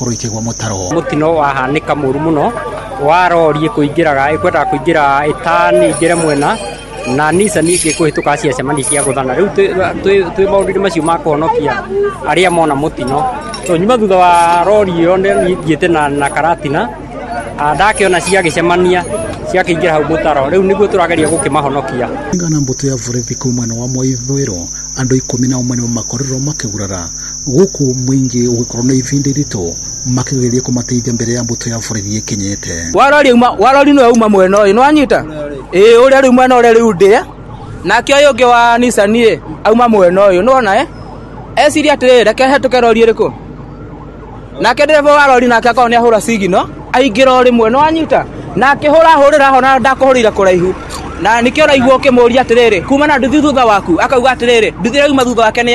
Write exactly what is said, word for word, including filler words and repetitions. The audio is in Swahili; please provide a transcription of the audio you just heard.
ikigwa mutaro mutino wahanika muru muno warori kuingiraga ikwenda kuingira itani ingire mwena na Nissan ningi kuhituka cia cemani cia guthana riu twi maundu macio ma kuhonokia aria mona mutino so nyuma thutha wa rori iyo ndiete na na karatina ndakiona cia gicemania cia kiingira hau mutaro riu niguo turageria gukimahonokia ngana mbutu ya borithi kumana wa Moithwiro andu ikumi na umwe makorero makigurara guku mwingi ugikorwo na ivindi rito makigeria kumateithia mbere ya mbutu ya borithi ikinyete warori uma warori no uma mwena uyu no anyita eh uri ari mwena uri riu ndia na kio yungi wa Nissan eh auma mwena uyu no na eh eciria atirire reke hetuke rori iriku nake ndireva wa rori nake akao ni ahura sigino aingira uri mwena no anyita nake hura hurira hona ndakuhurira kuraihu na nikio raigwo kimuria atirire kuma na nduthi thutha waku akauga atirire nduthi rauma thutha wake